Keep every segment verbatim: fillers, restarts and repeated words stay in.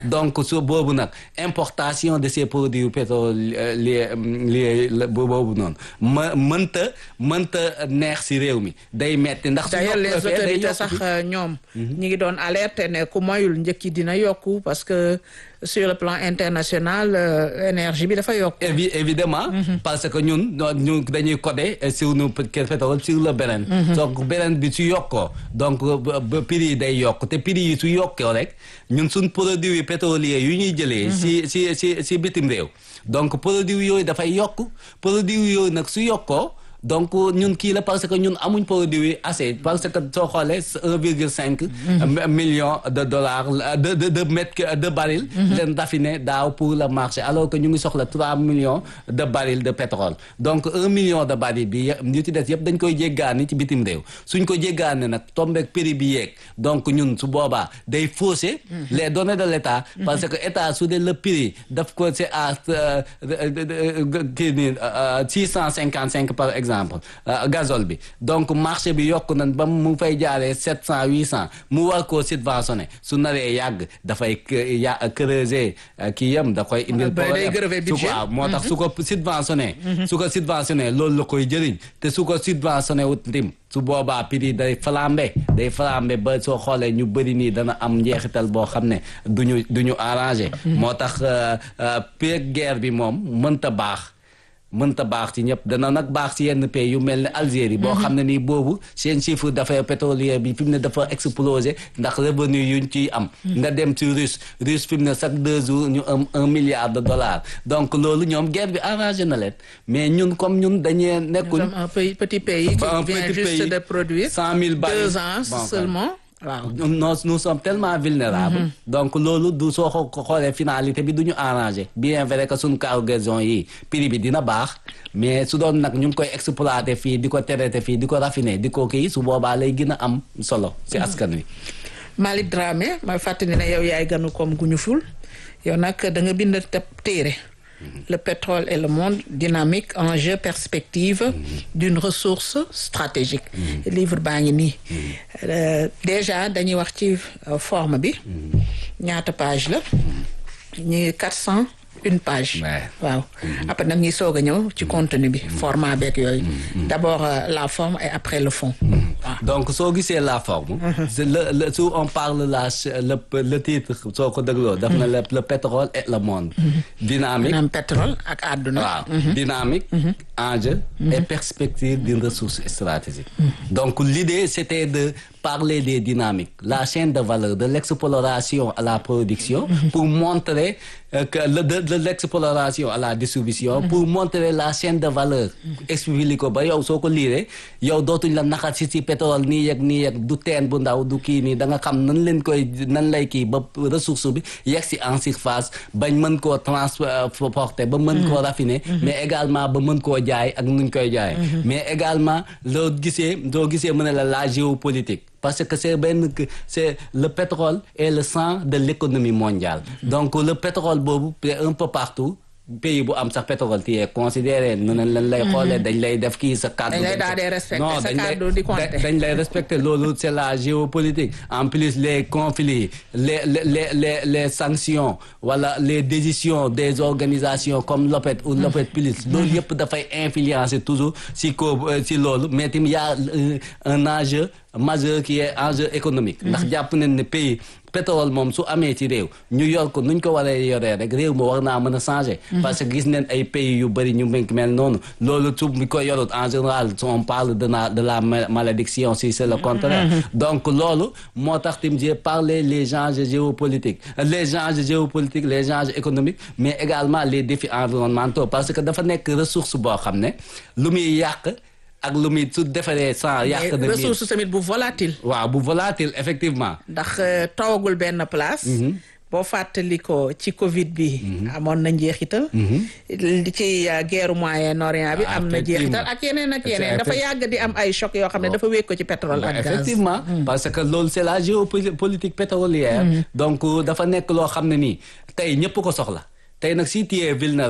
donc su boobu nag importation de ces produits pétroliers li boobu noonu ma mënta mënta neex ci réew mi day metti ndax. d'ailleurs les autorités sax ñoom. ñi ngi doon alerte ne ku moyul njëkk yi dina yokku parce que sur le plan international énergie bi dafa yokku. Évi évidemment. parce que ñun ñu dañuy coder sur nos pétrole sur le Brent. donc Brent bi su yokkoo donc prix yi day yokk te prix yi su yokkoo rek ñun suñ produit pétrolier yu ñuy jëlee si si si si bitim réew donc produit yooyu dafay yokk produit yooyu nag su yokkoo donc ñun kii la parce que ñun amuñ produit assez parce que soo xoolee un virgule cinq million de dollars de de de mètres de baril leen raffiné daaw pour le marché alors que ñu ngi soxla trois millions de barils de pétrole donc un million de baril bi ñu ci des yëpp dañ koy jéggaani ci bitim réew suñ ko jéggaani nag tombeek prix bi yeeg donc ñun su boobaa day fausser les données de l'état parce que état su dee le prix daf ko c'est à kii ni six cent cinquante cinq par exemple exemple gazole bi donc marché bi yokk nañ ba mu fay jaaree sept cent huit cent mu war koo subventionné su naree yàgg dafay ya creuser kii yam da koy indil problème su ko waaw moo tax su ko subventionné su ko subventionné loolu la koy jëriñ te su ko subventionné wut ndim su boobaa prix day flambé day flambé ba soo xoolee ñu bëri nii dana am njeexital boo xam ne duñu du ñu arrangé moo tax peeg guerre bi moom mënta baax mënta baax ci ñëpp dana nag baax ci yenn pays yu mel ne Algérie boo xam ne nii boobu seen chiffre d'affaires pétrolier bi fi mu ne dafa explosé ndax revenu yuñ ciy am nga dem ci russe russe fi mu ne chaque deux jours ñu am un milliard de dollars donc loolu ñoom guerre bi arrangé na leen mais ñun comme ñun dañee nekkuñ un petit pays qui vient juste de produire cent mille barils deux ans seulement waaw nous nous sommes tellement vulnérables. donc loolu du soo ko xoolee finalité bi du ñu arrangé bien vrai que suñu cargaison yi prix bi dina baax mais su doon nag ñu ngi koy exploiter fii di ko traiter fii di ko raffiner di ko kii su boobaa lay gën a am solo ci askan wi. Malick Dramé ma fàttali ne yow yaay ganu koom gu ñu ful yow nag da nga bind te téere le pétrole et le monde dynamique enjeux perspectives mmh. d'une ressource stratégique mmh. livre baa ngi nii euh, déjà dañuy wax ci forme bi ñaata page la ñi quatre cent une page waaw après nag ñuy soog a ñëw ci contenu bi format beeg yooyu d'abord euh, la forme et après le fond waaw donc soo gisee la forme c'est le le su on parle la le le titre soo ko dégloo daf na le le pétrole et le monde dynamique maanaam pétrole ak àdduna waaw dynamique enjeu et perspective d'une ressource stratégique donc l'idée c'était de parler des dynamiques la chaîne de valeur de l'exploration à la production pour montrer euh, que le, de, de l'exploration à la distribution pour montrer la chaîne de valeur expliquer ko ba yow soo ko liiree yow dootuñ la naxat si si pétrole nii yeg nii yeg du teen bu ndaw du kii nii da nga xam nan leen koy nan lay kii ba ressource bi yegg si en surface bañ mën koo transporter ba mën koo raffiner mais également ba mën koo jaay ak nuñ koy jaay mais également loo gisee doo gisee mën ne la la géopolitique parce que c'est benn c'est le pétrole est le sang de l'économie mondiale donc le pétrole boobu un peu partout pays bu am sax pétrole ti est considéré nu ne lan lay xoolee dañ lay def kii sa cadre dañ lay daal di respecter sa cadre di compter dañ lay respecter loolu c'est la géopolitique en plus les conflits les les les les sanctions wala les décisions des organisations comme l'OPEP ou l'OPEP plus loolu yëpp dafay influencer toujours si ko si loolu mais tamit y a un enjeu majeur qui est enjeu économique ndax jàpp nañ ne pays pétrole moom su amee ci réew ñu yor ko nuñ ko waree yoree rek réew ma war naa mën a changer parce que gis nañ ay pays yu bëri ñu mel mel noonu loolu su mi ko yorut en général on parle de la de la malédiction si c'est le contraire donc loolu moo tax tim j'ai parlé les enjeux géopolitiques les enjeux géopolitiques les enjeux économiques mais également les défis environnementaux parce que dafa nekk ressource boo xam ne lu muy yàq ak lu muy su defaree sans yàq na ressource tamit bu volatile waaw bu volatile effectivement ndax tawagul benn place boo fàttali ko ci Covid bi amoon na njeexital ci guerre Moyen-Orient bi am na njeexital ak yeneen ak yeneen dafa yàgg di am ay choc yoo xam ne dafa wékk ko ci pétrole ak gaz effectivement parce que loolu c'est la géopolitique pétrolière donc dafa nekk loo xam ne nii tey ñëpp ko soxla tey nag si tu es vulnérable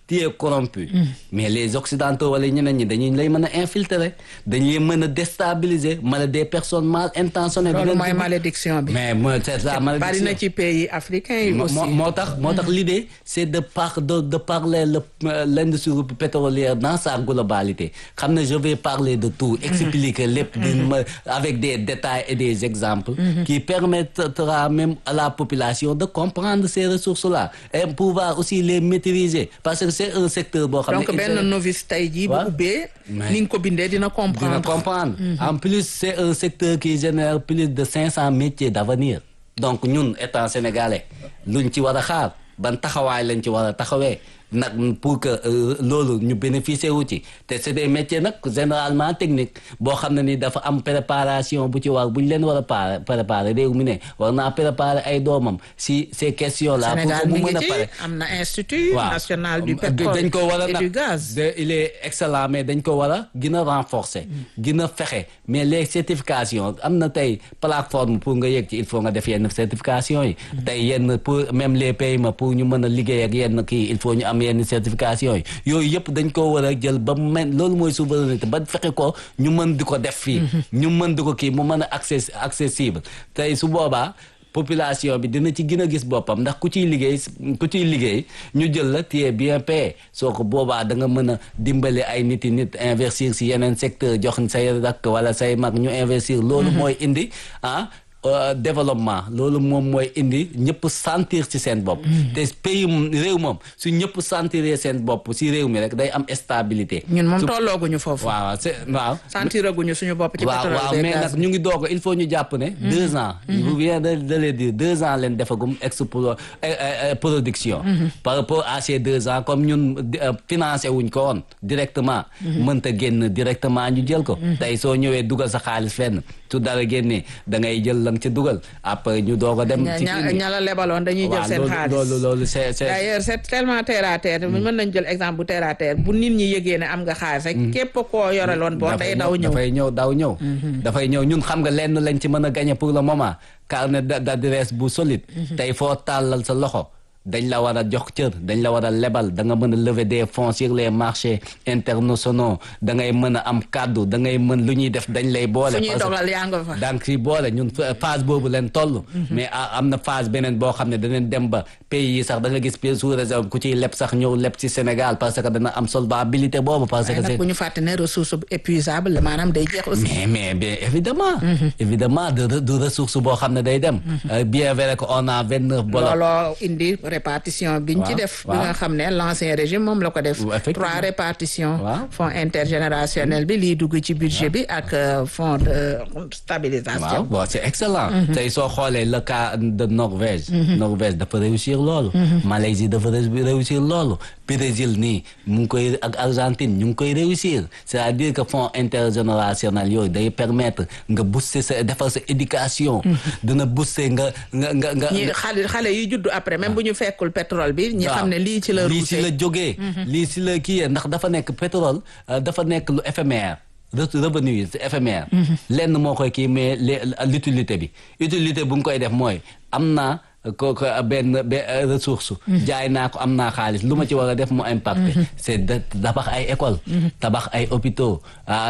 tu es corrompu. mais les occidentaux wala ñeneen ñi dañuy lay mën a infiltrer dañuy mën a déstabiliser mala des personnes mal intentionnées. loolu mooy malédiction bi. mais mooy c'est la malédiction bari na ci pays africains yi aussi. moo tax moo tax l'idée c'est de par de de parler le l'industrie pétrolière dans sa globalité xam ne je vais parler de tout. expliquer lépp avec des détails et des exemples. qui permettra même à la population de comprendre ces ressources-là et pouvoir aussi les maîtriser parce que c'est un secteur boo xam ne. donc benn novice tey jii bu ubbee. ni nga ko bindee dina comprendre. dina comprendre. en plus c'est un secteur qui génère plus de cinq cents métiers d'avenir donc ñun étant sénégalais luñ ci war a xaar ban taxawaay lañ ci war a taxawee nag pour que loolu ñu bénéficier wu ci te c'est des métiers nag généralement technique boo xam ne ni dafa am préparation bu ci war bu ñu leen war a pa préparer réew mi ne war naa préparer ay doomam si ces questions là. pour que mu mën a pare am na institut national du pétrole dañ ko war a et du gaz. il est excellent mais dañ ko war a gën a renforcer. gën a fexe mais les certifications am na tey plateforme pour nga yegg ci il faut nga def yenn certification yi. tey yenn pour même les paiements pour ñu mën a liggéey ak yenn kii il faut ñu am yenn certification yi yooyu yëpp dañ ko war a jël ba mu mel loolu mooy souveraineté ba fexe ko ñu mën di ko def fii ñu mën di ko kii mu mën a accès accessible tey su boobaa population bi dina ci gën a gis boppam ndax ku ciy liggéey ku ciy liggéey ñu jël la tu es bien payé soo ko boobaa da nga mën a dimbale ay nit yi nit investir si yeneen secteur jox say rakk wala say mag ñu investir loolu mooy indi ah Uh, développement loolu moom mooy indi ñëpp sentir ci seen bopp. te pays réew moom su ñëpp sentiree seen bopp ci réew mi rek day am stabilité. ñun moom tollooguñu foofu. waaw c'est waaw. sentiraguñu suñu bopp ci pétrole. waaw waaw mais nag ñu ngi doog il faut ñu jàpp ne. deux ans. vous venez de de le dire deux ans leen defagum explo production. par rapport à ces deux ans comme ñun financé wuñ ko woon directement. mënta génn directement ñu jël ko. tey soo ñëwee dugal sa xaalis fenn su dara génnee da ngay jël. lang ci dugal après ñu doog a dem. ci ña la lebaloon dañuy jël seen xaalis loolu loolu c'est c'est d'ailleurs c'est tellement terre à terre mën nañ jël exemple bu terre à terre bu nit ñi yëgee ne am nga xaalis rek képp koo yoreloon boo day daw ñëw dafay ñëw daw ñëw dafay ñëw ñun xam nga lenn lañ ci mën a gagner pour le moment carnet d'adresse bu solide tey foo tàllal sa loxo dañ la war a jox cër dañ la war a lebal da nga mën a lever des fonds sur les marchés internationaux da ngay mën a am kàddu da ngay mën lu ñuy def dañ lay boole. fu ñuy dogal yaa nga fa. donc si boole ñun phase boobu leen toll. mais am na phase beneen boo xam ne danañ dem ba pays yi sax da nga gis pays sous réserve ku ciy leb sax ñëw leb ci Sénégal parce que dana am solvabilité boobu. parce que nag bu ñu fàtte ne ressource épuisable maanaam day jeex aussi. mais mais bien évidemment. évidemment de de ressource boo xam ne day dem. bien vrai que on a vingt neuf blocs. looloo indi. répartition biñ ci def bi nga xam ne l'ancien régime moom la ko def trois répartitions fonds intergénérationnel bi lii dugg ci budget bi ak fonds de stabilisation bon c'est excellent tey soo xoolee le cas de Norvège Norvège dafa réussir loolu Malaisie dafa réussir loolu Brésil nii mu ngi koy ak Argentine ñu ngi koy réussir c'est-à-dire que fonds intergénérationnel yooyu day permettre nga booster sa defar sa éducation dina booster nga nga nga nga xale xale yi juddu après même bu ñu fekkul pétrole bi ñi xam ne lii ci la lii ci la jógee lii ci la kii ndax dafa nekk pétrole dafa nekk lu éphémère revenu yi c'est éphémère lenn moo koy kii mais l'utilité bi utilité bu mu koy def mooy am naa kooku benn benn ressource jaay naa ko am naa xaalis lu ma ci war a def mu impacté c'est de tabax ay école tabax ay hôpitaux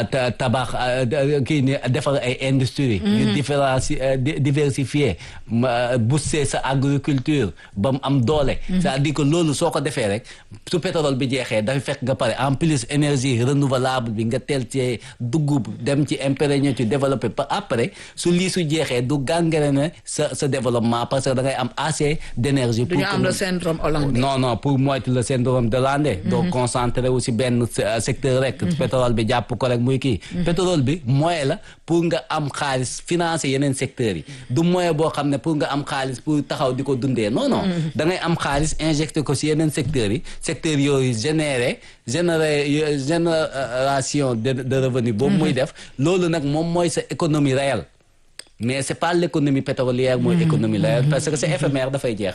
tabax kii ni defar ay industrie yu différenci diversifier booster sa agriculture ba mu am doole c'est-à-dire que loolu soo ko defee rek su pétrole bi jeexee dafay fekk nga pare en plus énergie renouvelable bi nga teel ci dugub dem ci imprégné ci développer pa après su lii su jeexee du gàngere sa sa développement parce que da ngay am assez d'énergie pour am le syndrome hollandais non non pour moytu le syndrome hollandais donc concentré wu si benn secteur rek pétrole bi jàpp ko rek muy kii pétrole bi moyen la pour nga am xaalis financer yeneen secteurs yi du moyen boo xam ne pour nga am xaalis pour taxaw di ko dundee non non da ngay am xaalis injecté ko si yeneen secteurs yi secteurs yooyu générer générer génération de de revenu boobu muy def loolu nag moom mooy sa économie réelle mais c'est pas l'économie pétrolière mooy économie la parce que c'est éphémère dafay jeex.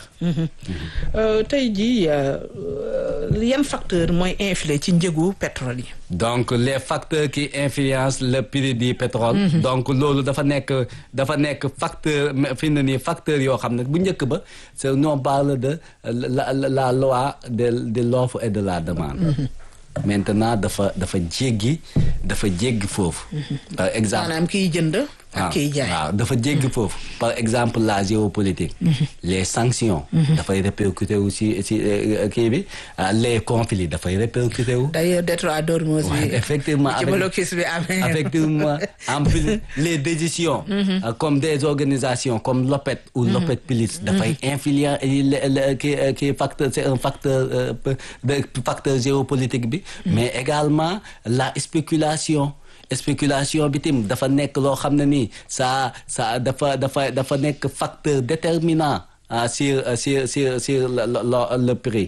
tey jii yan facteur mooy influer ci njëgu pétrole yi. donc les facteurs qui influencent le prix du pétrole. donc loolu dafa nekk dafa nekk facteur fi mu ne nii facteur yoo xam ne bu njëkk ba c'est on parle de la la la loi de de l'offre et de la demande. maintenant dafa dafa jéggi dafa jéggi foofu. par exemple maanaam kiy jënd. ak kiy jaay waaw dafa jéggi foofu. par exemple la géopolitique. les sanctions. dafay répercuter wu si si kii bi les conflits dafay répercuter wu. d'ailleurs détroit d'Ormuz bi. effectivement ci blocus bi amee. effectivement en plus les décisions. comme des organisations comme l'OPEC ou l'OPEC plus. dafay influer kii kii facteur c'est un facteur de facteur géopolitique bi. mais également la spéculation. spéculation bi tim dafa nekk loo xam ne nii ça ça dafa dafa dafa nekk facteur déterminant sur sur sur sur le le le prix.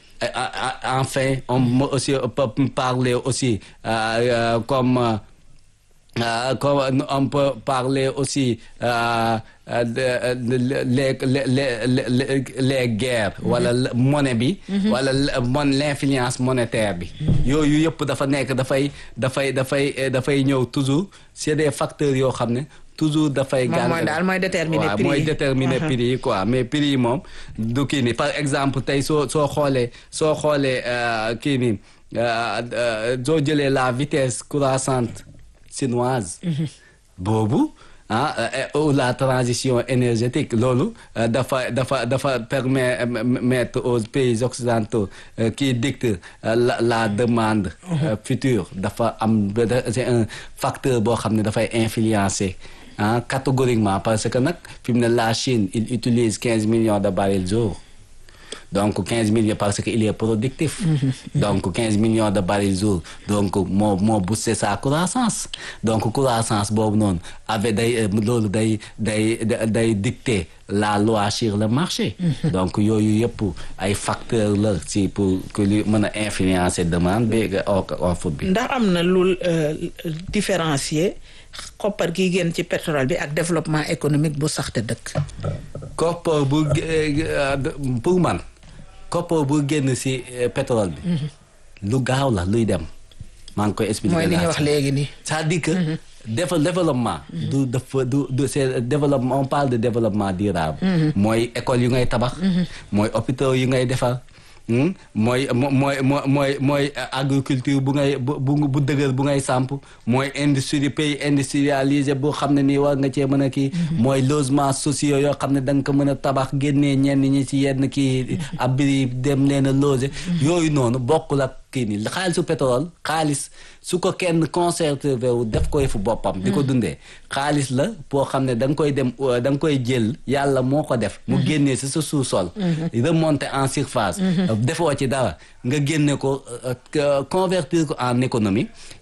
Enfin on aussi peut parler aussi euh, comme euh, comme on peut parler aussi euh, de, de, de, les les les les guerres. wala monnaie bi. wala mon l'influence monétaire bi. yooyu yëpp dafa nekk dafay dafay dafay dafay ñëw toujours c'est des facteurs yoo xam ne toujours dafay. moom mooy daal mooy déterminer prix yi mooy déterminer prix yi quoi mais prix yi moom du kii ni par exemple tey soo soo xoolee soo xoolee kii ni soo jëlee la vitesse croissante chinoise. boobu. ah ou la transition énergétique loolu dafa dafa dafa permettre aux pays occidentaux qui dictent la la demande future dafa am c'est un facteur boo xam ne dafay influencer ah catégoriquement parce que nag fi mu ne la Chine il utilise quinze millions de barils jour. donc quinze millions parce que il est productif. donc quinze millions de barils jour donc moo moo booster sa croissance donc croissance boobu noonu avec day loolu day day day dicter la loi sur le marché. donc yooyu yëpp ay facteurs la si pour que li mën a influencer demande bi offre bi. ndax am na lu différencier koppar gi génn ci pétrole bi ak développement économique bu sax te dëkk. koppar bu pour man. koppar bu génn ci pétrole bi. lu gaaw la luy dem. maa ngi koy expliquer. mooy li nga wax léegi nii. c'est-à-dire que. développement. du dafa du du c'est développement on parle de développement durable. mooy école yu ngay tabax. mooy hôpitaux yu ngay defar. mooy mooy mooy mooy agriculture bu ngay bu bu dëgër bu ngay samp mooy industrie pays industrialisé boo xam ne nii war nga cee mën a kii. mooy logement sociaux yoo xam ne da nga ko mën a tabax génnee ñenn ñi ci yenn kii abri dem leen a loger. yooyu noonu bokkul ak kii nii xaalisu pétrole xaalis su ko kenn conservé wu def koy fu boppam. di ko dundee xaalis la boo xam ne da nga koy dem da nga koy jël yàlla moo ko def. mu génnee si sa sous-sol. remonter en surface. defoo ci dara nga génne ko convertir ko en économie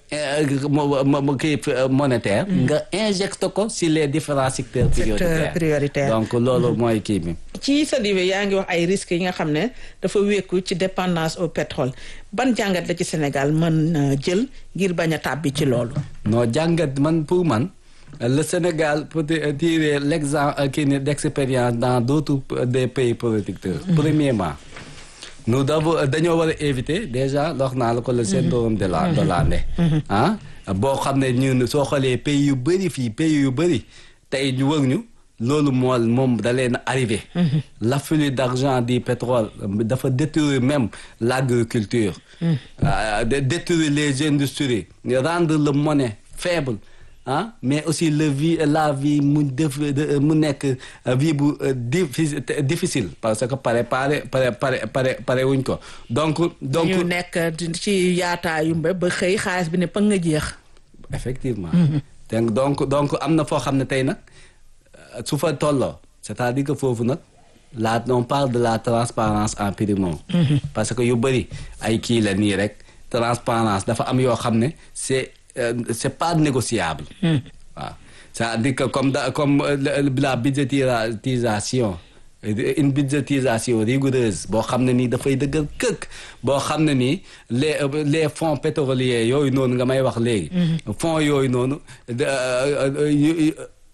kii monétaire. nga injecte ko si les différents secteurs prioritaires. donc loolu mooy kii bi. ci sa diwe yaa ngi wax ay risques yi nga xam ne dafa wékku ci dépendance au pétrole ban jàngat la ci Sénégal mën jël ngir bañ a tàbbi ci loolu. non jàngat man pour man le Sénégal peut tirer l'exemple kii ni d'expérience dans d'autres des pays producteurs. premièrement nous d'abord dañoo war a éviter déjà wax naa la ko le syndrome de la de l'Andé. ah boo xam ne ñun soo xoolee pays yu bëri fii pays yu bëri tey ñu wër ñu. loolu moo moom da leen arrivé. l'afflux d'argent du pétrole dafa détruire même l'agriculture. détruire les industries rendre le monnaie faible ah mais aussi le vie la vie mu def mu nekk vie bu difficile parce que pare pare pare pare pare pare wuñ ko donc. donc ñu nekk ci yaataayu ba ba xëy xaalis bi ne pa nga jeex. effectivement. donc donc am na foo xam ne tey nag. su fa tolloo c'est-à-dire que foofu nag la on parle de la transparence en primo. parce que yu bëri ay kii la nii rek transparence dafa am yoo xam ne c'est c'est pas négociable. waaw c'est-à-dire que comme da comme la budgétisation une budgétisation rigoureuse boo xam ne nii dafay dëggal këkk boo xam ne nii les les fonds pétroliers yooyu noonu nga may wax léegi. fonds yooyu noonu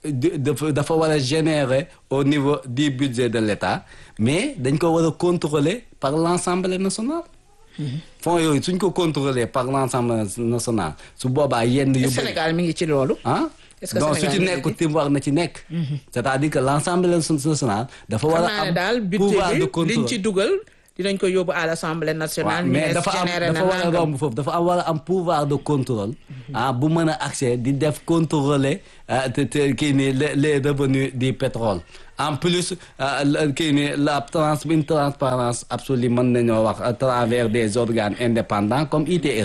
dafa dafa war a générer au niveau du budget de l'État mais dañ ko war a contrôler par l'Assemblée nationale. fonds yooyu suñ ko contrôler par l'Assemblée nationale su boobaa yenn yu. Sénégal mi ngi ci loolu. ah donc su ci nekk tim war na ci nekk. c'est-à-dire que l'Assemblée nationale dafa war a am pouvoir de contrôle liñ ci dugal dinañ ko yóbbu à l'Assemblée nationale. mais dafa am dafa war a romb foofu dafa am war a am pouvoir de contrôle. ah bu mën a accès di def contrôler te te kii nii les les revenus du pétrole. en plus kii ni la trans une transparence absolue mën nañoo wax à travers des organes indépendants comme I T E.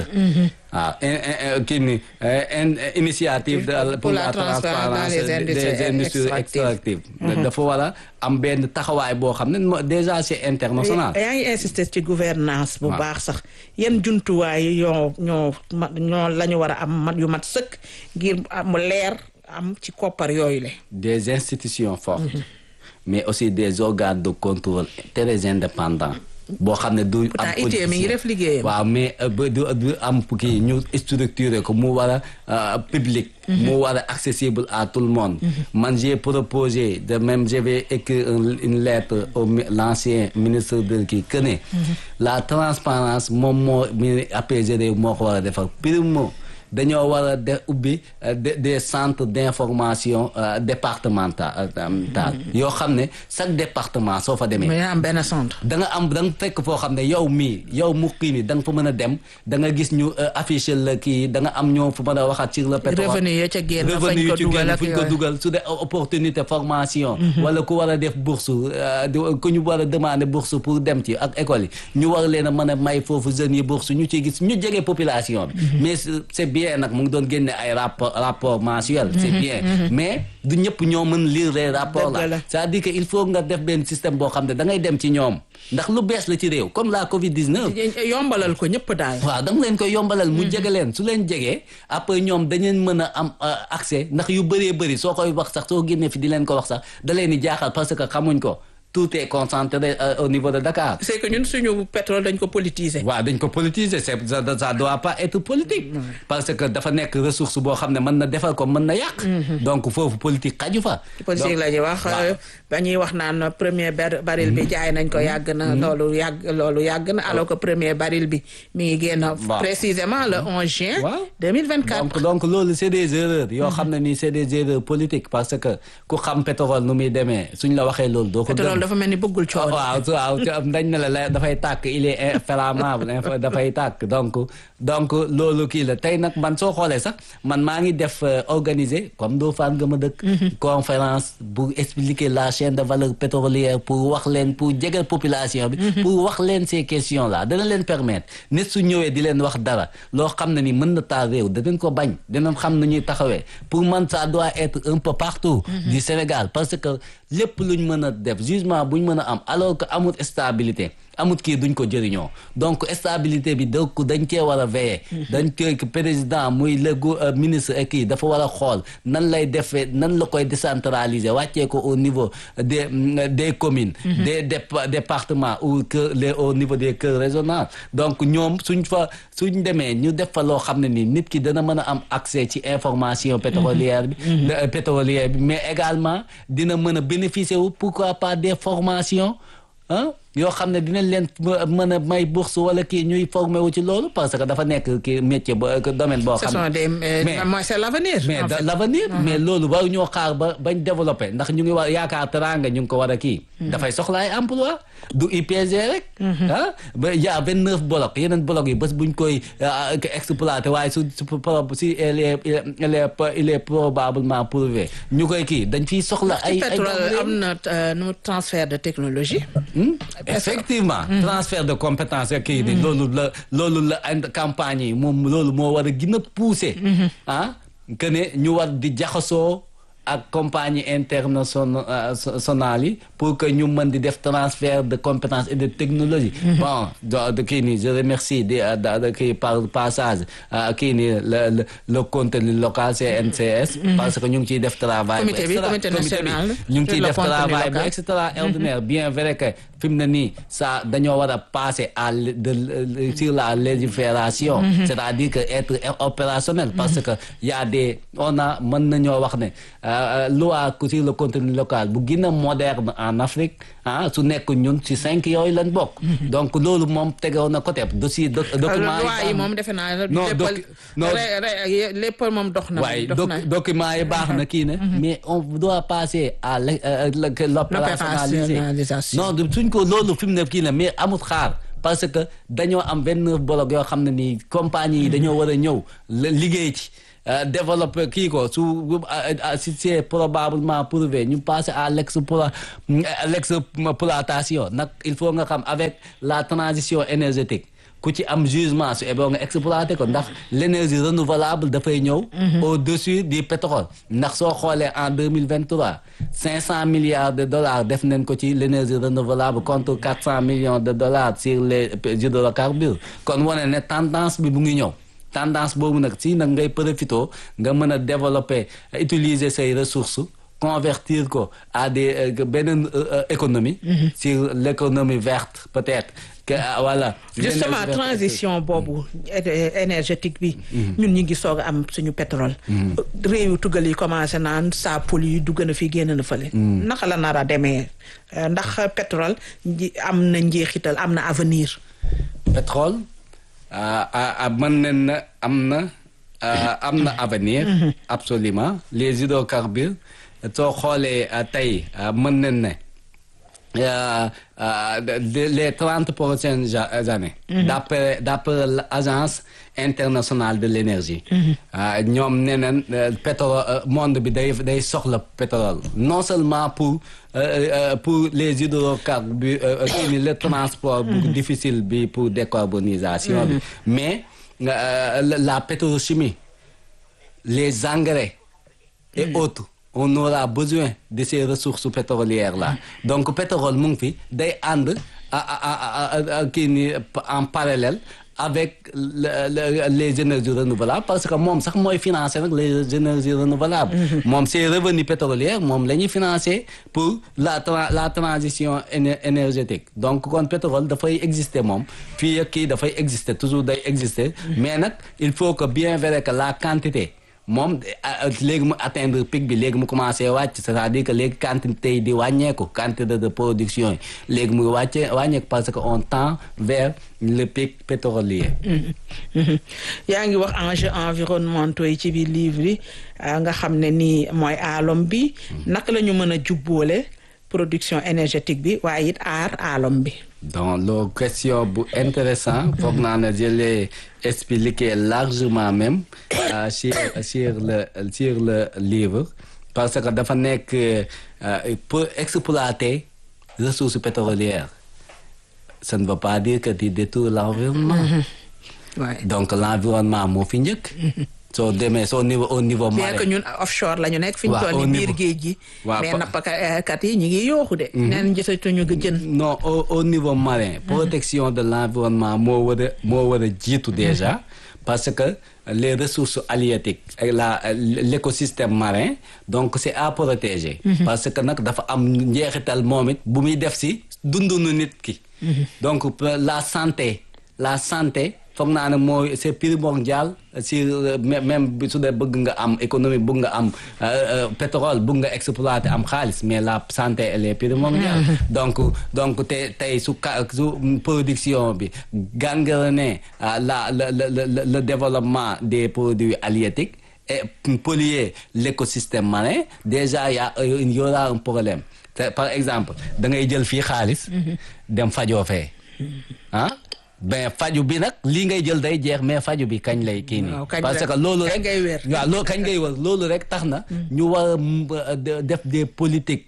waaw kii ni initiative de pour la transparence des industries extractives. dafa war a am benn taxawaay boo xam ne déjà c'est international. yaa ngi insister ci gouvernance bu baax sax yan jumtuwaay yoo ñoo ñoo la ñu war a am yu mat sëkk ngir mu leer am ci koppar yooyu la. des institutions fortes. mais aussi des organes de contrôle très indépendants. boo xam ne du am I T mi ngi def liggéeyam. waaw mais du du am kii ñu structuré ko mu war a public. mu war a accessible à tout le monde. man j'ai proposé de même je vais écrire une lettre au l'ancien ministre de kii que ne la transparence moom moo mi apaiser réew moo ko war a defar primo dañoo war a def ubbi des centres d'information départemental yoo xam ne chaque département soo fa demee. mais am benn centre. da nga am da nga fekk foo xam ne yow mii yow mu kii nii da nga fa mën a dem da nga gis ñu affiché la kii da nga am ñoo fa mën a waxaat sur le pétrole. revenu yi ca génn revenu yi ci génn fuñ ko dugal su dee opportunité formation. wala ku war a def bourse ku ñu war a demander bourse pour dem ci ak école yi ñu war leen a mën a may foofu jeunes yi bourse ñu ciy gis ñu jege population bi. mais c'est bien nag mu ngi doon génne ay rapport rapport mensuel c'est bien mais du ñëpp ñoo mën lire les rapports là c'est-à-dire que il faut nga def benn système boo xam ne da ngay dem ci ñoom ndax lu bees la ci réew comme la Covid dix-neuf. yombalal ko ñëpp daal. waaw da nga leen koy yombalal mu jege leen su leen jegee après ñoom dañu mën a am accès ndax yu bëree bëri soo koy wax sax soo génnee fi di leen ko wax sax da leen di jaaxal parce que xamuñ ko. tout est concentré euh, au niveau de Dakar. c'est que ñun suñu pétrole dañ ko politiser. waaw dañ ko politiser c'est ça, ça doit pas être politique. Mmh. parce que dafa nekk ressource boo xam ne mën na defal ko mën na yàq. Mmh. donc foofu politique xaju fa. politique la ñuy wax ba ñuy wax naan premier baril bi jaay nañ ko yàgg na. loolu yàgg loolu yàgg na alors que premier baril bi mi ngi génn. précisément le onze juin. deux mille vingt-quatre. donc donc loolu c'est des erreurs. yoo xam ne nii c'est des erreurs politiques parce que ku xam pétrole nu muy demee suñ la waxee loolu doo ko gëm. dafa mel ni bëggul coono. waaw waaw dañ ne la dafay tàkk il est inflammable dafay tàkk donc donc loolu kii la tey nag man soo xoolee sax man maa ngi def organiser comme doo faan nga ma dëkk. conférence pour expliquer la chaîne de valeur pétrolière pour wax leen pour jégal population bi. pour wax leen ces questions là dana leen permettre nit su ñëwee di leen wax dara loo xam ne ni mën na taal réew danañ ko bañ danañ xam nu ñuy taxawee pour man ça doit être un peu partout. du Sénégal parce que lépp luñ mën a def jugement buñ mën a am alors que amul stabilité amut kii duñ ko jëriñoo donc stabilité bi donc dañ cee war a veiller. dañ koy président muy le ministre ak kii dafa war a xool nan lay defee nan la koy décentraliser wàccee ko au niveau des des communes. des départements ou que les au niveau des cœurs régionaux donc ñoom suñ fa suñ demee ñu def fa loo xam ne ni nit ki dana mën a am accès ci information pétrolière bi. pétrolière bi mais également dina mën a bénéficier wu pourquoi pas des formations ah yoo xam ne dinañ leen mën a may bourse wala kii ñuy formé wu ci loolu parce que dafa nekk kii métier ba domaine boo xam ne mais mooy c'est l'avenir mais l'avenir mais loolu waru ñoo xaar ba bañ développé ndax ñu ngi war yaakaar teranga ñu ngi ko war a kii dafay soxla ay emploi du I P G rek ah ba y a vingt neuf blocs yeneen blocs yi bés buñ koy exploité waaye su si il est il est il est probablement prouvé ñu koy kii dañ fiy soxla ay pétrole am na nu transfert de technologie. effectivement transfert de compétence ak kii di loolu la loolu la campagne yi moom loolu moo war a gën a pousser ah que ne ñu war di jaxasoo ak compagnie internationale yi pour que ñu mën di def transfert de compétences et de technologie. bon de kii nii je remercie de de kii par passage kii nii le le contenu local C N C S. parce que ñu ngi ciy def travail. comité bi comité national ñu ngi ciy def travail bi et cetera ordinaire bien vrai que fi mu ne nii ça dañoo war a passer à de sur la légifération. c'est-à-dire que être opérationnel. parce que y a des on a mën nañoo wax ne loi sur le contenu local bu gën a moderne en Afrique ah su nekk ñun ci cinq yooyu lañ bokk. donc loolu moom tegoon na côté dossier document loi yi moom defe naa. non non lépp moom dox na. waaye document yi baax na kii ne. mais on doit passer à l'opérationnalisation. non suñ ko loolu fi mu ne kii ne mais amut xaar. parce que dañoo am vingt-neuf blocs yoo xam ne nii compagnie yi dañoo war a ñëw liggéey ci développer kii ko su si c'est probablement prouvé ñu passer à l'explo l'exploitation nag il faut nga xam avec la transition énergétique ku ci am jugement su eboo nga exploité ko ndax l'énergie renouvelable dafay ñëw au-dessus du pétrole ndax soo xoolee en deux mille vingt-trois cinq cent milliards de dollars def nañ ko ci l'énergie renouvelable contre quatre cents millions de dollars sur les hydrocarbures kon wane ne tendance bi bu ngi ñëw tendance boobu nag si nag ngay profito nga mën a développer utiliser say ressources convertir ko à des beneen économie sur l'économie verte peut-être que voilà. justement transition boobu énergétique bi. ñun ñu ngi soog a am suñu pétrole. réew yu tugal yi commencé naan saa pollue yi dugg na fi génn na fële. naka la nar a demee ndax pétrole am na njeexital am na avenir. pétrole mën nañ na am na am na avenir. absolument les hydrocarbures soo xoolee tey mën nañ ne. Euh, euh, les trente prochaines années. Mm-hmm. d'après d'après l'agence internationale de l'énergie. ñoom nee nañ pétrole monde bi day day soxla pétrole non seulement pour euh, pour les hydrocarbures le transport bu difficile bi pour décarbonisation bi. Mm-hmm. mais la pétrochimie les engrais et mm-hmm. autres. on aura besoin de ces ressources pétrolières là donc pétrole mu ngi fi day ànd kii ni en parallèle avec les énergies renouvelables parce que moom sax mooy financer nag les énergies renouvelables moom ces revenus pétroliers moom la ñuy financer pour la la transition énergétique donc kon pétrole dafay exister moom fii ak kii dafay exister toujours day exister mais nag il faut que bien vrai que la quantité moom léegi mu atteindre pic bi léegi mu commencé wàcc c'est-à-dire que léegi quantité yi di wàññeeku quantité de production yi léegi muy wàcce wàññeeku parce que on tend vers le pic pétrolier. yaa ngi wax enjeux environnementaux yi ci biir livre yi nga xam ne nii mooy aalom bi naka la ñu mën a jubboole production énergétique bi waaye it aar aalom bi. donc loolu question bu intéressant foog naa ne je l'ai expliqué largement même euh, sur sur le sur le livre parce que dafa nekk euh, pour exploiter ressources pétrolières ça ne veut pas dire que tu détruis l'environnement. Mm-hmm. Ouais. Donc l'environnement moo fi njëkk. soo demee soo niveau au niveau marin. bien que ñun offshore la ñu nekk. fi ñu toll nii biir géej gi. mais nappkat yi ñu ngi yooxu de. neen gisatuñu jën. non au au niveau marin. protection de l'environnement moo war a moo war a jiitu déjà. parce que les ressources halieutiques et la l'écosystème marin donc c'est à protéger. parce que nag dafa am njeexital moom it bu muy def ci dundunu nit ki. donc la santé la santé. foog naa ne mooy c'est primordial si même su dee bëgg nga am économie bëgg nga am pétrole bëgg nga exploiter am xaalis mais la santé elle est primordiale. donc donc te tey su ka su production bi gangrené la le le le développement des produits halieutiques et polluer l'écosystème marin déjà y a y aura un problème par exemple da ngay jël fii xaalis. dem fajoo fee ah. ben faju bi nag lii ngay jël day jeex mais faju bi kañ lay kii nii parce que loolu rek waaw loolu kañ ngay wër loolu rek tax na ñu war a def des politiques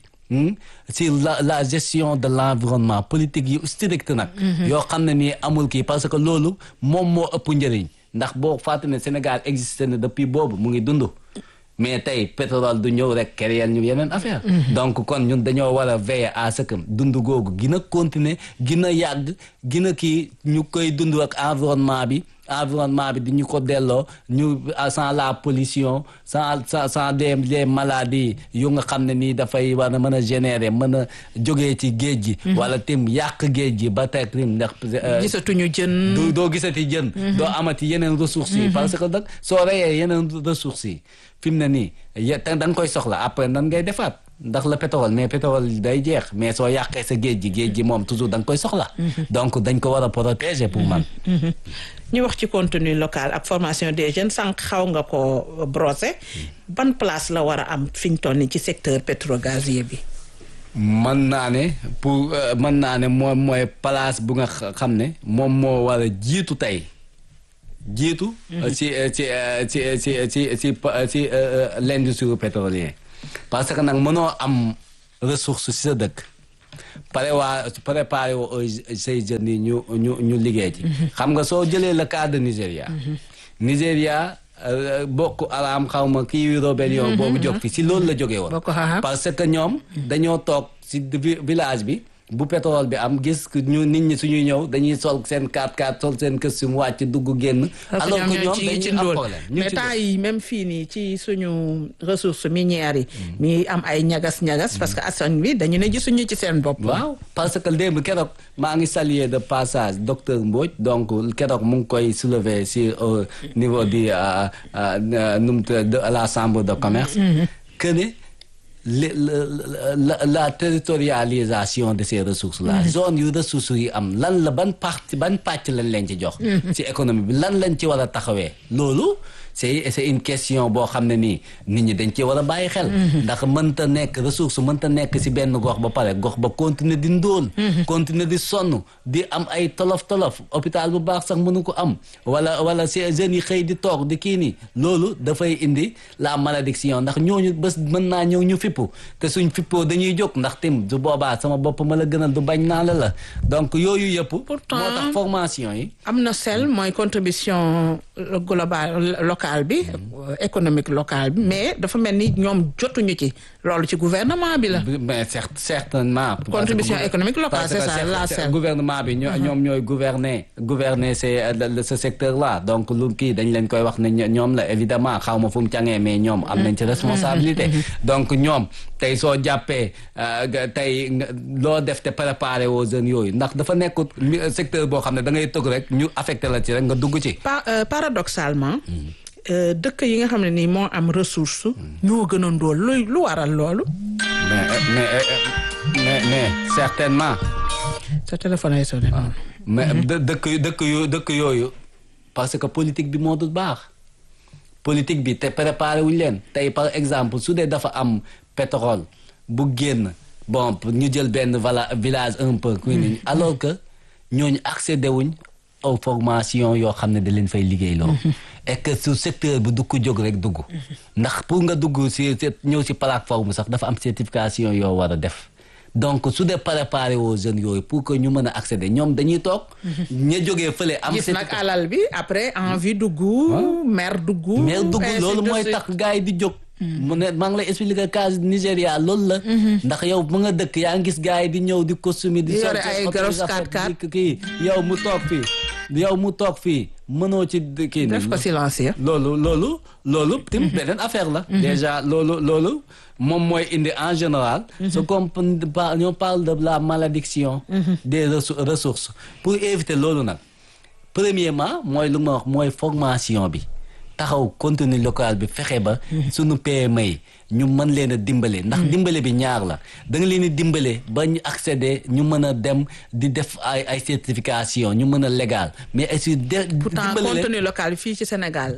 sur la la gestion de l'environnement politique yu strict nag yoo xam ne nii amul kii parce que loolu moom moo ëpp njëriñ ndax boo fàtte ne Sénégal existé na depuis boobu mu ngi dund mais tey pétrole du ñëw rek créer ñu yeneen affaire donc kon ñun dañoo war a veiller à ce que dund googu gën a continuer gën a yàgg gën a kii ñu koy dund ak environnement bi environnement bi di ñu ko delloo ñu sans la pollution sans sans sans des des maladies yu nga xam ne nii dafay war a mën a générer mën a jógee ci géej gi. wala tim yàq géej gi ba tey tim ndax. gisatuñu jën. doo doo gisati jën. doo amati yeneen ressources yi. parce que nag soo reyee yeneen ressources yi fi mu ne nii ya da nga koy soxla après nan ngay defaat. ndax la pétrole mais pétrole day jeex mais soo yàqee sa géej gi géej gi moom toujours da nga koy soxla. donc dañ ko war a protéger pour man. ñu wax ci contenu local ak formation des jeunes sànq xaw nga ko brosser ban place la war a am fi ñu toll nii ci secteur pétrogazier bi. mën naa ne pour mën naa ne moom mooy place bu nga xam ne moom moo war a jiitu tey jiitu. ci ci ci ci ci ci ci l'industrie pétrolière. parce que nag mënoo am ressource ci sa dëkk pare waa préparé woo say jeunes yi ñu ñu ñu liggéey ci. xam nga soo jëlee le cas de Nigéria. Nigéria bokk araam xaw ma kii rébellion boobu jóg fi si loolu la jógee woon. parce que ñoom dañoo toog si village bi bu pétrole bi am gis ñu nit ñi suñuy ñëw dañuy sol seen quatre quatre sol seen costume wàcc dugg génn. alors que ñoom dañuy am problème mais temps yi même fii nii ci suñu ressources minières yi. mi am ay ñagas ñagas. parce que askan bi dañu ne gisuñu ci seen bopp. waaw parce que démb keroog maa ngi saluer de passage docteur Mbodj donc keroog mu ngi koy soulever si au niveau du nu de la chambre de commerce. que ne Le, la, la, la territorialisation de ces ressources là zone yu ressources yi am lan la ban partie ban pàcc lañ leen ci jox ci économie bi lan lañ ci war a taxawee loolu c'est c'est une question boo xam ne nii nit ñi dañ ci war a bàyyi xel ndax mënta nekk ressource mënta nekk ci benn gox ba pare gox ba continuer di ndóol continuer di sonn di am ay tolof tolof hôpital bu baax sax mënu ko am wala wala ces jeunes yi xëy di toog di kii nii loolu dafay indi la malédiction ndax ñooñu bés mën naa ñëw ñu fippu te suñ fippoo dañuy jóg ndax tim du boobaa sama bopp ma la gënal du bañ naa la la donc yooyu yëpp moo tax formation yi am na sel mooy contribution globale locale bi économique locale bi mais dafa mel ni ñoom jotuñu ci loolu ci gouvernement bi la mais certes certainement contribution économique locale c'est ça la sel gouvernement bi ñoom ñooy gouverner gouverner c'est ce secteur là donc lu kii dañ leen koy wax ne ñoom la évidemment xaw ma fu mu cangee mais ñoom am nañ ci responsabilité donc ñoom tey soo jàppee tey loo def te préparé aux jeunes yooyu ndax dafa nekkut secteur boo xam ne da ngay tëgg rek ñu affecté la ci rek nga dugg ci paradoxalement dëkk yi nga xam ne nii moo am ressource ñoo gën a ndóol lu lu waral loolu mais mais mais mais certainement sa téléphone ay sonné mais dëkk dëkk yu dëkk yooyu parce que politique bi moo dul baax politique bi te préparé wuñu leen tey par exemple su dee dafa am pétrole bu génn bon ñu jël benn vala village un peu ku alors que ñooñu accédé wuñ aux formations yoo xam ne da leen fay liggéey loo et que su secteur bi du ko jóg rek dugg ndax pour nga dugg si ñëw si plateforme sax dafa am certification yoo war a def donc su dee préparé aux jeunes yooyu pour que ñu mën a accéder ñoom dañuy toog ña jógee fële am gis nag alal bi après envie dugg mer dugg mer dugg loolu mooy tax gars yi di jóg mu ne maa ngi lay expliquer cas Nigéria loolu la ndax yow mu nga dëkk yaa ngi gis gars yi di ñëw di costume di yore ay gros quatre quatre kii yow mu toog fii yow mu toog fii mënoo ci kii def ko silencieux loolu loolu loolu tim beneen affaire la déjà loolu loolu moom mooy indi en général ce qu'on ñoo parle de la malédiction des ressources pour éviter loolu nag premièrement mooy lu ma wax mooy formation bi taxaw contenu local bi fexe ba sunu P M E yi ñu mën leen a dimbale ndax dimbale bi ñaar la da nga leen di dimbale ba ñu accéder ñu mën a dem di def ay ay certification ñu mën a légal mais aussi de pourtant contenu local fii ci Sénégal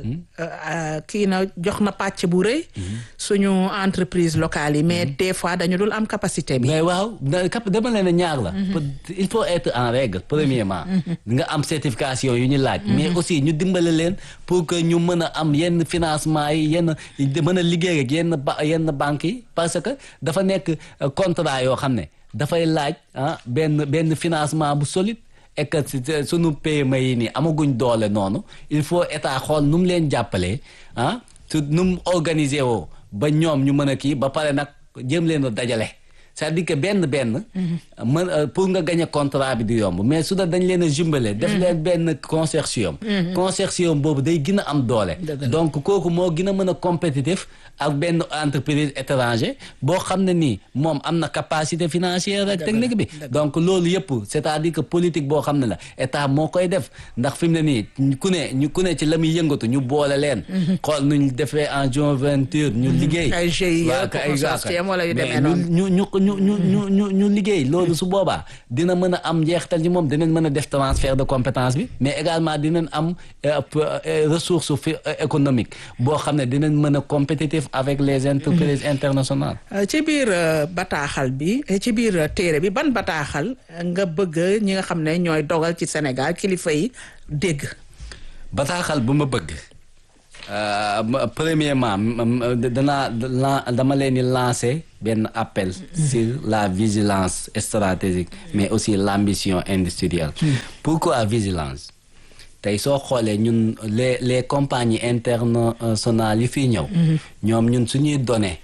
kii na jox na pàcc bu rëy suñu entreprise locale yi mais des fois dañu dul am capacité bi mais waaw dama leen a ñaar la il faut être en règle premièrement nga am certification yu ñu laaj mais aussi ñu dimbale leen pour que ñu mën a am yenn financement yi yenn mën a liggéey ak yenn ba yenn banques yi parce que dafa nekk contrat yoo xam ne dafay laaj ah benn benn financement bu solide et que sunu P M E yi nii amaguñ doole noonu il faut état xool nu mu leen jàppalee ah su nu mu organiser woo ba ñoom ñu mën a kii ba pare nag jéem leen a dajale c'est-à-dire que benn benn mën pour nga gagner contrat bi du yomb mais su da dañ leen a jumbale def leen benn consortium consortium boobu day gën a am doole donc kooku moo gën a mën a compétitif ak benn entreprise étranger boo xam ne nii moom am na capacité financière ak technique bi donc loolu yëpp c'est-à-dire que politique boo xam ne la état moo koy def ndax fi mu ne nii ku ne ñu ku ne ci la muy yëngatu ñu boole leen xool nuñ defee en jointure ñu liggéey ay G I E consortium wala yu demee noonu ñu ñu ñu ñu ñu ñu ñu liggéey loolu su boobaa dina mën a am njeextal ci moom dinañ mën a def transfert de compétence bi mais également dinañ am ressource économique boo xam ne dinañ mën a compétitif avec les entreprises internationales. ci biir bataaxal bi ci biir téere bi ban bataaxal nga bëgg ñi nga xam ne ñooy dogal ci Sénégal kilifa yi dégg. bataaxal bu ma bëgg premièrement danaa dama leen di lancer benn appel sur la vigilance stratégique mais aussi l'ambition industrielle. Pourquoi vigilance? tey soo xoolee ñun les les compagnies internationales yi fii ñëw ñoom ñun suñuy données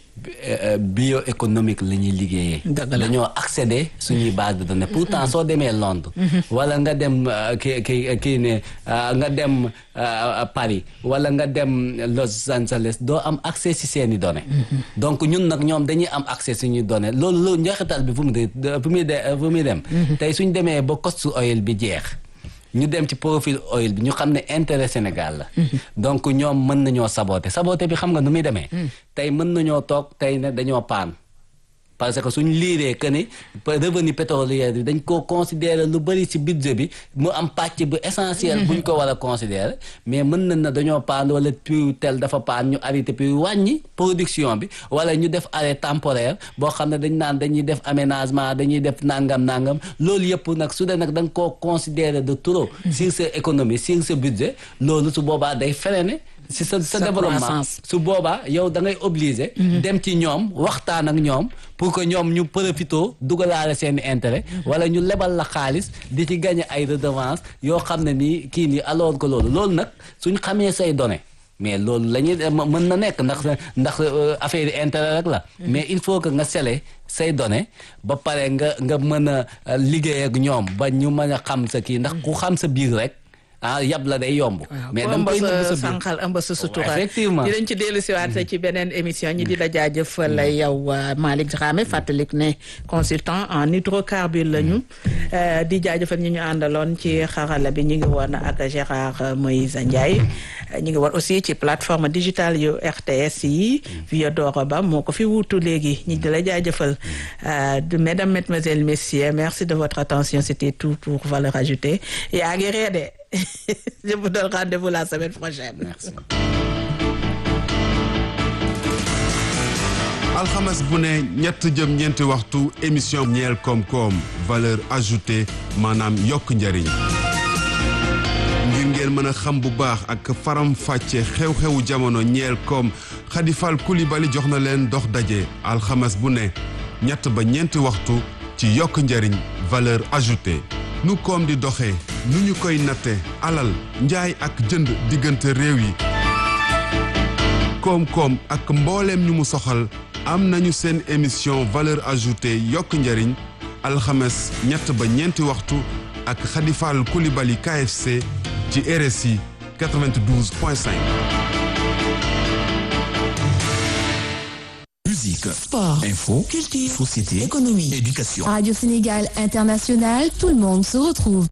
bioéconomique la ñuy liggéeyee dañoo accéder suñuy base de données pourtant soo demee Londres wala nga dem ki ki kii ne nga dem Paris wala nga dem Los Angeles doo am accès si seeni données donc ñun nag ñoom dañuy am accès suñuy données loolu loolu njeexital bi fu mu de fu muy de fu muy dem tey suñ demee ba cost oil bi jeex ñu dem ci profil oil bi ñu xam ne intérêt Sénégal la donc ñoom mën nañoo saboter saboter bi xam nga nu muy demee tey mën nañoo toog tey ne dañoo paan parce que suñ liiree que ni revenu pétrolier bi dañ koo considérer lu bëri ci budget bi mu am pàcc bu essentiel buñ ko war a considérer mais mën nañ na dañoo paan wala puits tel dafa paan ñu arrêté puis wàññi production bi wala ñu def arrêt temporaire boo xam ne dañ naan dañuy def aménagement dañuy def nangam nangam loolu yëpp nag su dee nag da nga koo considérer de trop sur sa économie sur sa budget loolu su boobaa day freiner si sa sa développement su boobaa yow da ngay obligé dem ci ñoom waxtaan ak ñoom pour que ñoom ñu profitoo dugalaale seeni intérêt wala ñu lebal la xaalis di ci gagner ay redevance yoo xam ne nii kii nii alors que loolu loolu nag suñ xamee say données mais loolu la ñuy mën na nekk ndax ndax affaire yi intérêt rek la mais il faut que nga sele say données ba pare nga nga mën a liggéey ak ñoom ba ñu mën a xam sa kii ndax ku xam sa biir rek ah yab la day yomb. mais da nga koy nëbb sa sànqal ëmb sa sutura. effectivement dinañ ci dellu siwaat ci beneen émission ñi di la jaajëfal yow Malick Dramé fàttalik ne consultant en hydrocarbures lañu di jaajëfal ñi ñu àndaloon ci xarala bi ñu ngi woon ak Gérard Moïse Ndiaye ñu ngi woon aussi ci plateforme digitale yu R T S yi Viodoro Ba moo ko fi wuutu léegi ñi di la jaajëfal mesdames, mesdemoiselles, messieurs, merci de votre attention, c'était tout pour Valeurs Ajoutées yaa ngi ree de je vous donne rendez-vous la semaine prochaine. Merci. alxames bu ne ñett jëm ñeenti waxtu émission ñeel koom-koom valeur ajoutée maanaam yokk njariñ ngir ngeen mën a xam bu baax ak faram fàcce xew-xewu jamono ñeel koom Khady Fall Coulibaly jox na leen dox daje alxames bu ne ñett ba ñeenti waxtu ci yokk njariñ valeur ajoutée nu koom di doxee nu ñu koy natte alal njaay ak jënd diggante réew yi koom-koom ak mbooleem ñu mu soxal am nañu seen émission valeur ajoutée yokk njariñ alxames ñett ba ñeenti waxtu ak Khady Fall Coulibaly K F C ci R S I quatre-vingt-douze point cinq. Musique, sport, info, culture, société, économie, éducation. Radio Sénégal International, tout le monde se retrouve.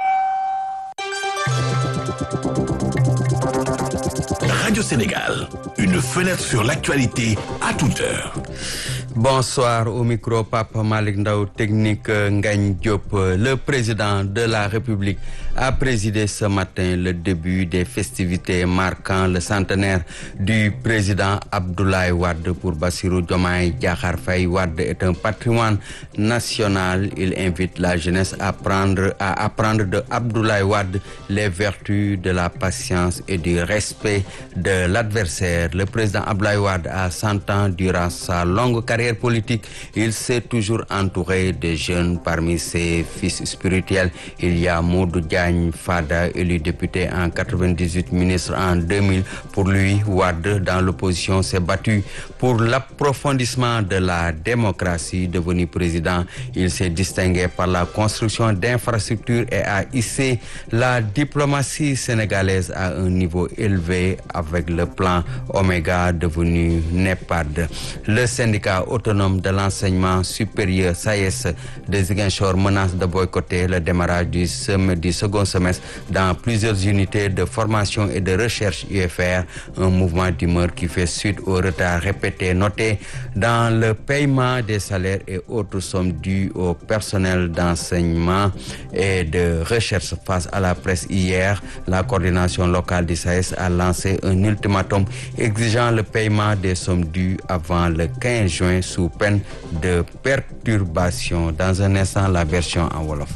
Radio Sénégal, une fenêtre sur l'actualité à toute heure. Bonsoir, au micro Pape Malick Ndao, technique Ngagne Diop. Le président de la République a présidé ce matin le début des festivités marquant le centenaire du président Abdoulaye Wade. Pour Bassirou Diomaye Diakhar Faye, Wade est un patrimoine national. Il invite la jeunesse à prendre, à apprendre de Abdoulaye Wade les vertus de la patience et du respect de l'adversaire. Le président Abdoulaye Wade a cent ans durant sa longue carrière carrière politique, il s'est toujours entouré de jeunes. Parmi ses fils spirituels, il y a Modou Diagne Fada, élu député en quatre-vingt-dix-huit, ministre en deux mille. Pour lui, Wade, dans l'opposition, s'est battu pour l'approfondissement de la démocratie. Devenu président, il s'est distingué par la construction d'infrastructures et a hissé la diplomatie sénégalaise à un niveau élevé avec le plan Oméga devenu NEPAD. Le syndicat autonome de l'enseignement supérieur S A E S de Ziguinchor menace de boycotter le démarrage du, sem- du second semestre dans plusieurs unités de formation et de recherche U F R, un mouvement d'humeur qui fait suite au retard répété noté dans le paiement des salaires et autres sommes dues au personnel d'enseignement et de recherche. Face à la presse hier, la coordination locale du S A E S a lancé un ultimatum exigeant le paiement des sommes dues avant le quinze juin sous peine de perturbation. Dans un instant, la version en wolof.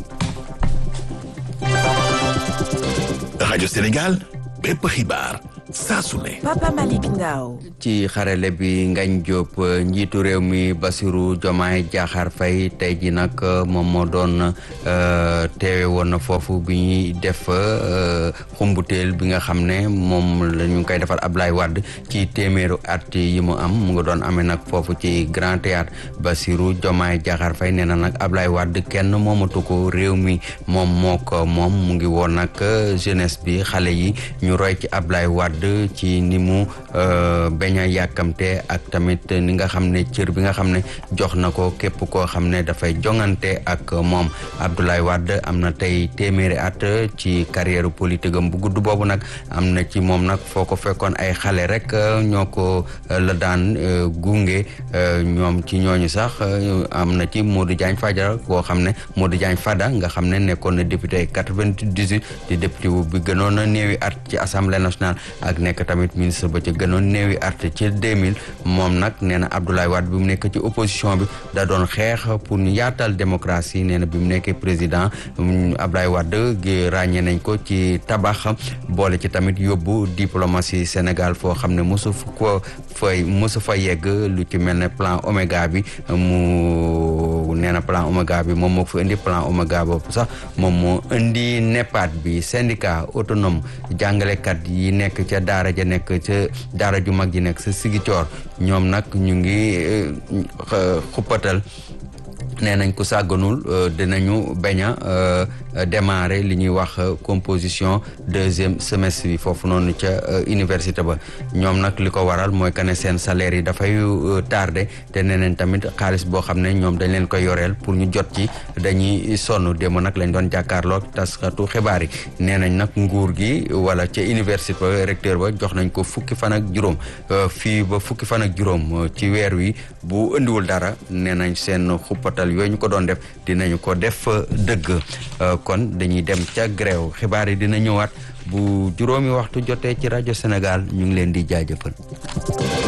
Radio Sénégal, bépp xibaar saa su ne. Papa Malick Ndao. ci xarale bi Ngagne Diop njiitu réew mi Bassirou Diomaye Diakhar Faye tey ji nag moom moo doon teewe woon na foofu bi ñuy def xumbuteel bi nga xam ne moom la ñu ngi koy defal Ablaye Wade ci téeméeru at yi mu am mu nga doon amee nag foofu ci Grand Théâtre. Bassirou Diomaye Diakhar Faye nee na nag Ablaye Wade kenn moomatu ko, réew mi moom moo ko moom. mu ngi woon nag jeunesse bi, xale yi ñu roy ci Ablaye Wade ci ni mu bañ a yàkkamte ak tamit ni nga xam ne cër bi nga xam ne jox na ko képp koo xam ne dafay jongante ak moom. Abdoulaye Wade am na tey téeméeri at ci carrière politique am bu gudd boobu nag am na ci moom nag foo ko fekkoon ay xale rek ñoo ko la daan gunge. ñoom ci ñooñu sax am na ci Modou Diagne Fada koo xam ne Modou Diagne Fada nga xam ne nekkoon na député quatre-vingt-dix-huit di député bi gënoon a néewi at ci assemblée nationale ak nekk tamit ministre ba ci gënoon néewi at ci deux mille. moom nag nee na Abdoulaye Wade bi mu nekk ci opposition bi da doon xeex pour ñu yaatal démocratie. nee na bi mu nekkee président Abdoulaye Wade gi ràññee nañ ko ci tabax, boole ci tamit yóbbu diplomatie Sénégal foo xam ne mosu ko fay mosu fa yegg, lu ci mel ne plan Oméga bi. mu nee na plan Oméga bi moom moo ko fi indi. plan Oméga boobu sax moom moo indi NEPAD bi, syndicat autonome jàngalekat yi nekk ca daara ja nekk ca daara ju mag ji nekk sa Ziguinchor. ñoom nag ñu ngi xuppatal, nee nañ ko sàgganul dinañu bañ a démarrer li ñuy wax composition deuxième semestre bi foofu noonu ca université ba. ñoom nag li ko waral mooy que ne seen salaire yi dafay tardé te nee nañ tamit xaalis boo xam ne ñoom dañ leen koy yoreel pour ñu jot ci dañuy sonn. démb nag lañ doon jàkkaarloo taskatu xibaar yi. nee nañ nag nguur gi wala ca université ba recteur ba jox nañ ko fukki fan ak juróom fii ba fukki fan ak juróom ci weer wi bu indiwul dara nee nañ seen xuppatal yooyu ñu ko doon def dinañu ko def dëgg. kon dañuy dem ca grève. xibaar yi dina ñëwaat bu juróomi waxtu jotee ci rajo Sénégal. ñu ngi leen di jaajëfal.